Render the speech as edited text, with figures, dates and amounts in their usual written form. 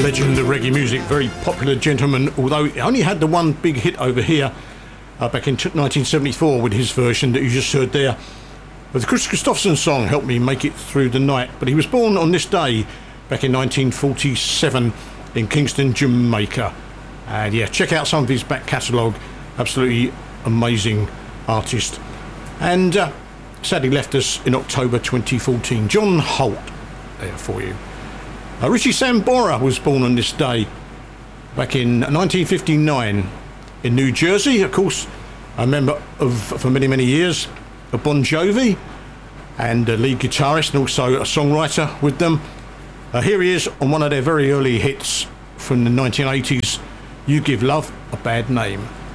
legend of reggae music, very popular gentleman, although he only had the one big hit over here back in 1974 with his version that you just heard there. But the Chris Christopherson song helped me make it through the night. But he was born on this day back in 1947 in Kingston, Jamaica. And yeah, check out some of his back catalogue. Absolutely amazing artist. And sadly left us in October 2014. John Holt there for you. Richie Sambora was born on this day back in 1959 in New Jersey. Of course, a member of, for many, many years, of Bon Jovi, and a lead guitarist and also a songwriter with them. Here he is on one of their very early hits from the 1980s, You Give Love a Bad Name.